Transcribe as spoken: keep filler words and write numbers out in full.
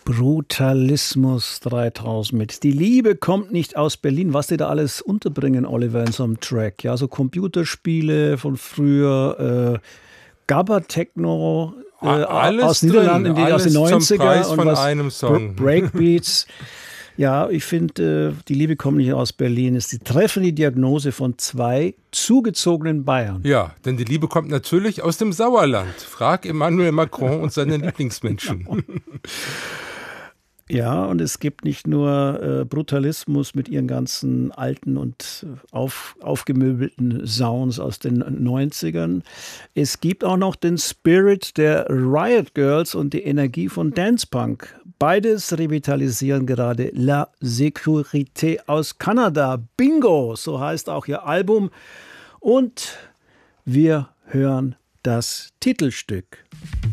Brutalismus dreitausend mit Die Liebe kommt nicht aus Berlin. Was die da alles unterbringen, Oliver, in so einem Track. Ja, so Computerspiele von früher, äh, Gabba-Techno äh, alles aus Niederlanden, drin, die, aus den neunziger zum Preis und von was, einem Song. Breakbeats. Ja, ich finde, äh, Die Liebe kommt nicht aus Berlin ist die treffende Diagnose von zwei zugezogenen Bayern. Ja, denn die Liebe kommt natürlich aus dem Sauerland. Frag Emmanuel Macron und seine Lieblingsmenschen. Ja, und es gibt nicht nur äh, Brutalismus mit ihren ganzen alten und auf, aufgemöbelten Sounds aus den neunzigern. Es gibt auch noch den Spirit der Riot Girls und die Energie von Dance Punk. Beides revitalisieren gerade La Sécurité aus Kanada. Bingo, so heißt auch ihr Album. Und wir hören das Titelstück.